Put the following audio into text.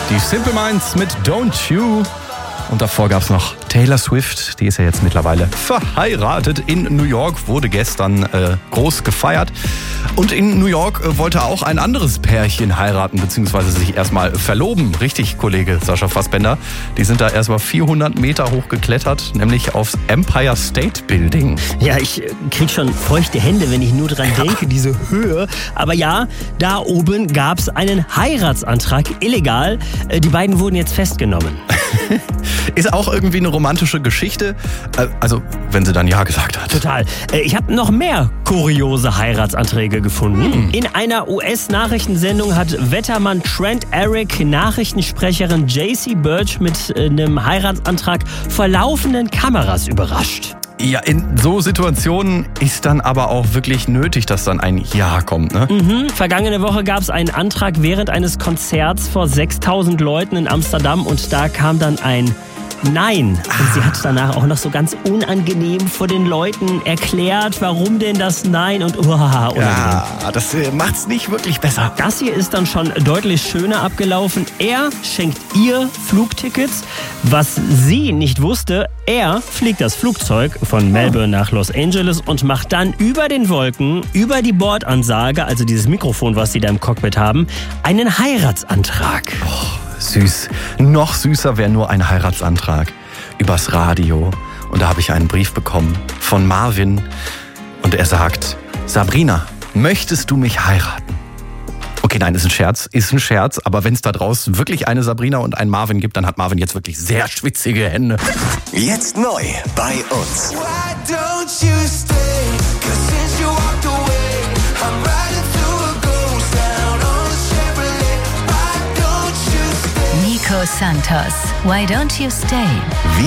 Die Simple Minds mit Don't You. Und davor gab es noch Taylor Swift, die ist ja jetzt mittlerweile verheiratet in New York, wurde gestern groß gefeiert. Und in New York wollte auch ein anderes Pärchen heiraten, beziehungsweise sich erstmal verloben. Richtig, Kollege Sascha Fassbender. Die sind da erstmal 400 Meter hoch geklettert, nämlich aufs Empire State Building. Ja, ich krieg schon feuchte Hände, wenn ich nur dran denke, diese Höhe. Aber ja, da oben gab's einen Heiratsantrag, illegal. Die beiden wurden jetzt festgenommen. Ist auch irgendwie eine romantische Geschichte. Also, wenn sie dann Ja gesagt hat. Total. Ich habe noch mehr kuriose Heiratsanträge gefunden. In einer US-Nachrichtensendung hat Wettermann Trent Eric Nachrichtensprecherin JC Birch mit einem Heiratsantrag vor laufenden Kameras überrascht. Ja, in so Situationen ist dann aber auch wirklich nötig, dass dann ein Ja kommt, ne? Vergangene Woche gab es einen Antrag während eines Konzerts vor 6.000 Leuten in Amsterdam und da kam dann ein Nein. Und sie hat danach auch noch so ganz unangenehm vor den Leuten erklärt, warum denn das Nein und unangenehm. Ja, das macht's nicht wirklich besser. Das hier ist dann schon deutlich schöner abgelaufen. Er schenkt ihr Flugtickets. Was sie nicht wusste, er fliegt das Flugzeug von Melbourne nach Los Angeles und macht dann über den Wolken, über die Bordansage, also dieses Mikrofon, was sie da im Cockpit haben, einen Heiratsantrag. Süß. Noch süßer wäre nur ein Heiratsantrag übers Radio. Und da habe ich einen Brief bekommen von Marvin. Und er sagt, Sabrina, möchtest du mich heiraten? Okay, nein, ist ein Scherz. Aber wenn es da draußen wirklich eine Sabrina und einen Marvin gibt, dann hat Marvin jetzt wirklich sehr schwitzige Hände. Jetzt neu bei uns. Why don't you stay? 'Cause since you walked away, I'm riding through a ghost town on a Chevrolet. Why don't you stay? Nico Santos, Why Don't You Stay?